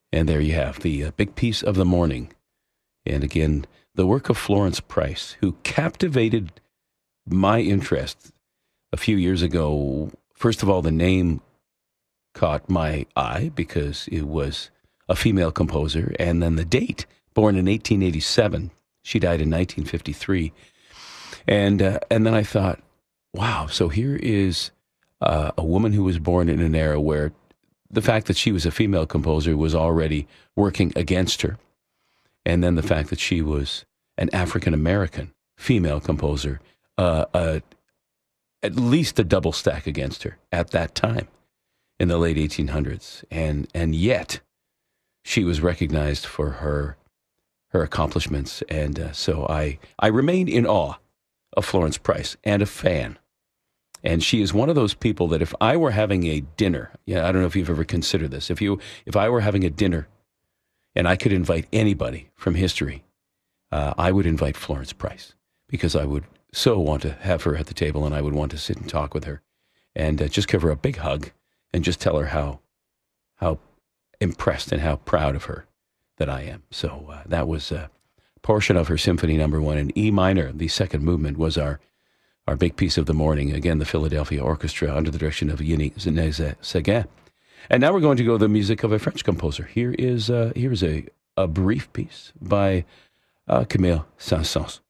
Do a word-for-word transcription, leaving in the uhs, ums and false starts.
And there you have the uh, big piece of the morning. And again, the work of Florence Price, who captivated my interest a few years ago. First of all, the name caught my eye because it was a female composer. And then the date, born in eighteen eighty-seven. She died in nineteen fifty-three. And, uh, and then I thought, wow, so here is uh, a woman who was born in an era where the fact that she was a female composer was already working against her. And then the fact that she was an African-American female composer, uh, uh, at least a double stack against her at that time in the late eighteen hundreds. And and yet she was recognized for her her accomplishments. And uh, so I, I remain in awe of Florence Price and a fan. And she is one of those people that if I were having a dinner, yeah, I don't know if you've ever considered this. If you, if I were having a dinner and I could invite anybody from history, uh, I would invite Florence Price because I would so want to have her at the table and I would want to sit and talk with her and uh, just give her a big hug and just tell her how, how impressed and how proud of her that I am. So uh, that was a portion of her Symphony Number One in E minor. The second movement was our Our big piece of the morning, again, the Philadelphia Orchestra under the direction of Yannick Nézet-Séguin. And now we're going to go to the music of a French composer. Here is uh, here is a, a brief piece by uh, Camille Saint-Saëns.